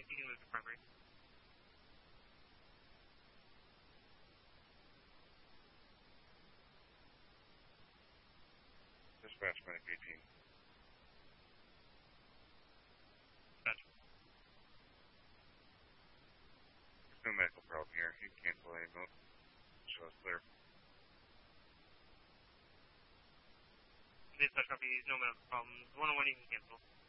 you can move to primary. Dispatch medic 18. Gotcha. There's no medical problem here. You can cancel any mode. Show us clear. Dispatch copy, no medical problems. 101 you can cancel.